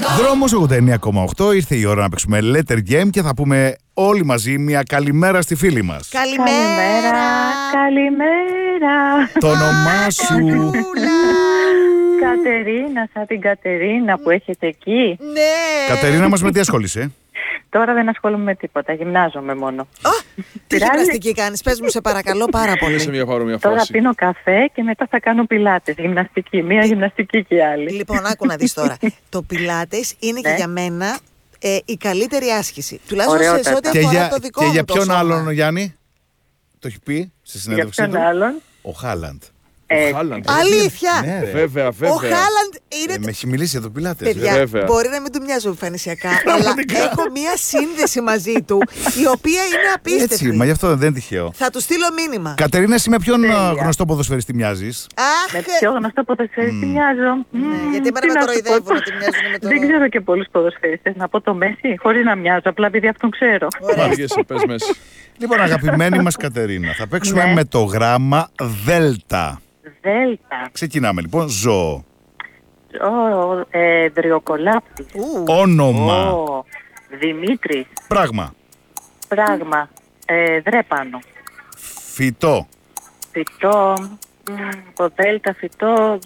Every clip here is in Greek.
Δρόμος 89,8. Ήρθε η ώρα να παίξουμε Letter Game και θα πούμε όλοι μαζί μια καλημέρα στη φίλη μας. Καλημέρα. Το όνομά σου? Κατερίνα, σαν την Κατερίνα που έχετε εκεί. Ναι. Κατερίνα μας, με τι ασχολείσαι? Τώρα δεν ασχολούμαι με τίποτα, γυμνάζομαι μόνο. Τι γυμναστική κάνεις, πες μου σε παρακαλώ πάρα Σε πολύ. μια παρόμοια Τώρα φάση. πίνω καφέ και μετά θα κάνω πιλάτες, γυμναστική. Μία γυμναστική και η άλλη. Λοιπόν, άκου να δεις τώρα. Το πιλάτες είναι και Ναι. για μένα η καλύτερη άσκηση. Τουλάχιστον σε Ωραιότατα. ό,τι Και αφορά το δικό και μου για το ποιον σώμα. άλλον, Γιάννη? Το έχει πει στη Για συνέντευξή ποιον του? άλλον? Ο Χάλαντ. Χάλαντ. Αλήθεια! Ναι, ρε. Βέβαια, Ο βέβαια. Χάλαντ είναι. Με έχει μιλήσει για το πιλάτες. Παιδιά, βέβαια. μπορεί να μην του μοιάζω εμφανισιακά, αλλά έχω μία σύνδεση μαζί του, η οποία είναι απίστευτη. Έτσι, μα γι' αυτό δεν είναι τυχαίο. Θα του στείλω μήνυμα. Κατερίνα, εσύ με ποιον Τέλεια. γνωστό ποδοσφαιριστή μοιάζεις? Αχ, Με πιο γνωστό ποδοσφαιριστή μοιάζω. γιατί εμένα Τι με να σου κοροϊδεύουν πω. ότι μοιάζουν με τον. Δεν ξέρω και πολλούς ποδοσφαιριστές. Να πω το Μέση, χωρίς να μοιάζω, απλά επειδή αυτόν ξέρω. Πάρε και εσύ, πες Μέση. Λοιπόν, αγαπημένη μας Κατερίνα, θα παίξουμε Ναι. με το γράμμα Δέλτα. Δέλτα. Ξεκινάμε λοιπόν. Ζώο. Δριοκολάπτης. Όνομα. Δημήτρης. Πράγμα. Πράγμα. Δρέπανο. Φυτό. Φυτό. Το δέλτα φυτό.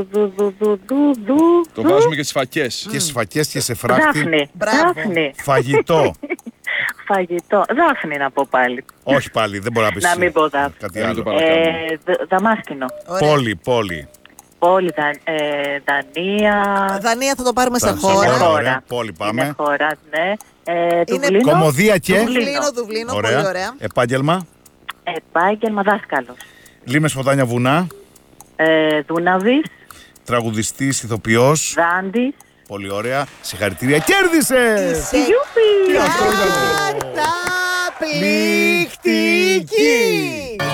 Το βάζουμε και στις φακές. Και σφακές και σε φράχτη. Δάφνη. Μπράβο. Δάφνη. Φαγητό. Φαγητό. Δάφνη να πω πάλι. Όχι πάλι, δεν μπορώ να πεις. Να μην πω δάφνη. Κάτι Δεν άλλο. το παρακάνω. Δαμάσκηνο. Ωραία. Πόλη. Πόλη. Δανία. Δανία θα το πάρουμε σε Σε χώρα. χώρα. χώρα. ωραία. Πόλη πάμε. Είναι χώρα, ναι. Είναι Δουβλίνο. Κομμωδία και. Δουβλίνο, πολύ ωραία. Επάγγελμα. Επάγγελμα δάσκαλος. Λίμες, ποτάμια, βουνά. Δούναβης. Τραγουδιστής, ηθοποιός. Δάντης. Πολύ ωραία. Συγχαρητήρια. Κέρδισες! Είσαι Γιούπι! καταπληκτική.